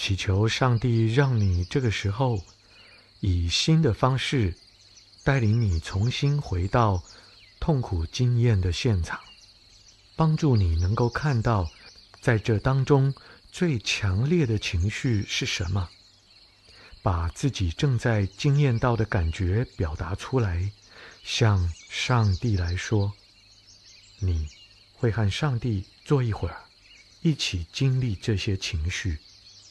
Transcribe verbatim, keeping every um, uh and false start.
祈求上帝让你这个时候以新的方式带领你重新回到痛苦经验的现场，帮助你能够看到在这当中最强烈的情绪是什么，把自己正在经验到的感觉表达出来，向上帝来说。你会和上帝坐一会儿，一起经历这些情绪。